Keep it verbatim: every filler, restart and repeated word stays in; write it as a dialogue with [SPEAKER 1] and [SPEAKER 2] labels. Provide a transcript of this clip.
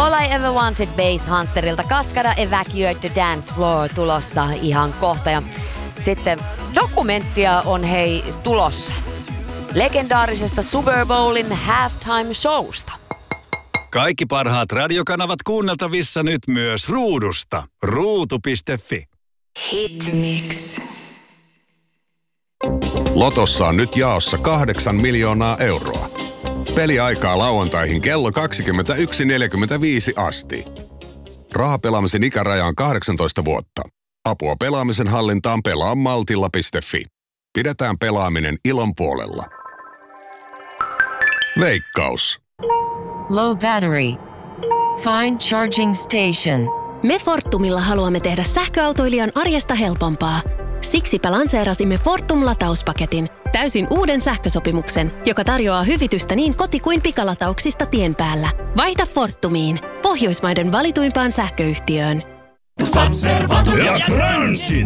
[SPEAKER 1] All I Ever Wanted Bass Hunterilta Cascada Evacuate the Dance Floor tulossa ihan kohta. Ja sitten dokumenttia on hei tulossa legendaarisesta Super Bowlin halftime showsta.
[SPEAKER 2] Kaikki parhaat radiokanavat kuunneltavissa nyt myös ruudusta. ruutu piste fi.
[SPEAKER 3] Hitmix.
[SPEAKER 4] Lotossa on nyt jaossa kahdeksan miljoonaa euroa. Peliaikaa lauantaihin kello kaksikymmentäyksi neljäkymmentäviisi asti. Rahapelaamisen ikäraja on kahdeksantoista vuotta. Apua pelaamisen hallintaan pelaa maltilla piste fi. Pidetään pelaaminen ilon puolella. Veikkaus.
[SPEAKER 3] Low battery. Find charging station.
[SPEAKER 5] Me Fortumilla haluamme tehdä sähköautoilijan arjesta helpompaa. Siksipä lanseerasimme Fortum-latauspaketin, täysin uuden sähkösopimuksen, joka tarjoaa hyvitystä niin koti- kuin pikalatauksista tien päällä. Vaihda Fortumiin, Pohjoismaiden valituimpaan sähköyhtiöön.
[SPEAKER 6] Fatser, Patu ja Fransin.